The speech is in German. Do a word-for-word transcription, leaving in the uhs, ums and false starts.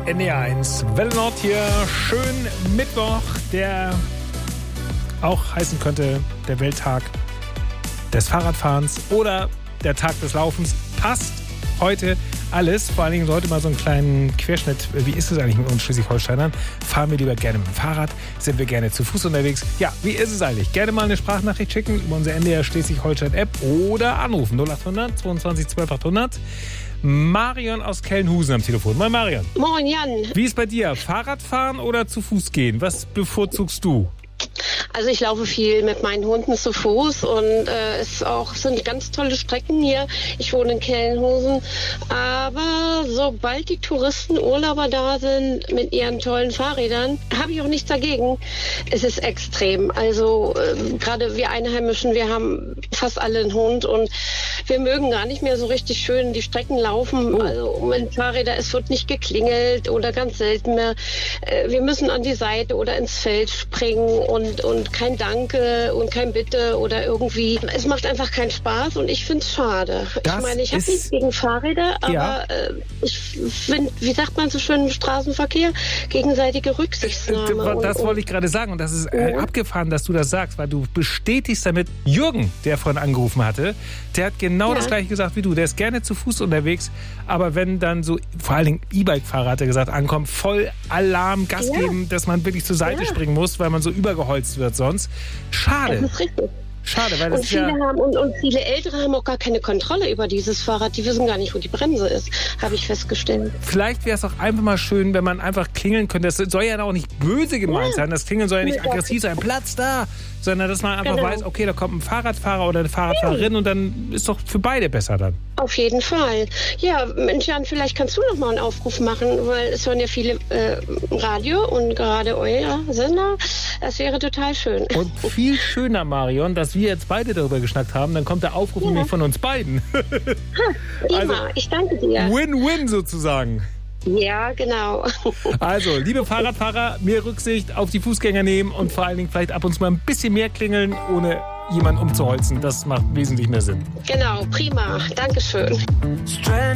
N D R eins. Welle Nord hier. Schön Mittwoch, der auch heißen könnte der Welttag des Fahrradfahrens oder der Tag des Laufens. Passt heute alles. Vor allen Dingen heute mal so einen kleinen Querschnitt. Wie ist es eigentlich mit uns Schleswig-Holsteinern? Fahren wir lieber gerne mit dem Fahrrad? Sind wir gerne zu Fuß unterwegs? Ja, wie ist es eigentlich? Gerne mal eine Sprachnachricht schicken über unsere N D R Schleswig-Holstein-App oder anrufen null achthundert zweiundzwanzig zwölf achthundert. Marion aus Kellenhusen am Telefon. Moin Marion. Moin Jan. Wie ist bei dir? Fahrradfahren oder zu Fuß gehen? Was bevorzugst du? Also ich laufe viel mit meinen Hunden zu Fuß und äh, es auch, sind ganz tolle Strecken hier. Ich wohne in Kellenhusen. Aber sobald die Touristen, Urlauber da sind mit ihren tollen Fahrrädern, habe ich auch nichts dagegen. Es ist extrem. Also äh, gerade wir Einheimischen, wir haben fast alle einen Hund und wir mögen gar nicht mehr so richtig schön die Strecken laufen. Also mit Fahrrädern, es wird nicht geklingelt oder ganz selten mehr. Äh, wir müssen an die Seite oder ins Feld springen und, und kein Danke und kein Bitte oder irgendwie. Es macht einfach keinen Spaß und ich finde es schade. Das ich meine, ich habe nichts gegen Fahrräder, aber ja. äh, ich finde, wie sagt man so schön im Straßenverkehr, gegenseitige Rücksichtnahme. Das und, wollte ich gerade sagen und das ist äh, abgefahren, dass du das sagst, weil du bestätigst damit Jürgen, der vorhin angerufen hatte, der hat genau ja. das gleiche gesagt wie du. Der ist gerne zu Fuß unterwegs, aber wenn dann so, vor allen Dingen E-Bike-Fahrer hat er gesagt, ankommt, voll Alarm, Gas ja. geben, dass man wirklich zur Seite ja. springen muss, weil man so übergeholzt wird sonst. Schade. Das ist richtig. Schade, weil das und viele ja haben und, und viele Ältere haben auch gar keine Kontrolle über dieses Fahrrad. Die wissen gar nicht, wo die Bremse ist, habe ich festgestellt. Vielleicht wäre es auch einfach mal schön, wenn man einfach klingeln könnte. Das soll ja auch nicht böse gemeint ja. sein. Das Klingeln soll ja nicht ja. aggressiv sein. Platz da! Sondern dass man einfach genau. weiß, okay, da kommt ein Fahrradfahrer oder eine Fahrradfahrerin ja. und dann ist doch für beide besser dann. Auf jeden Fall. Ja, Mensch Jan, vielleicht kannst du noch mal einen Aufruf machen, weil es hören ja viele äh, Radio und gerade euer Sender. Das wäre total schön. Und viel schöner, Marion, dass wir jetzt beide darüber geschnackt haben. Dann kommt der Aufruf ja. nämlich von uns beiden. Ha, prima, also, ich danke dir. Win-win sozusagen. Ja, genau. Also, liebe Fahrradfahrer, mehr Rücksicht auf die Fußgänger nehmen und vor allen Dingen vielleicht ab und zu mal ein bisschen mehr klingeln, ohne jemanden umzuholzen. Das macht wesentlich mehr Sinn. Genau, prima. Dankeschön.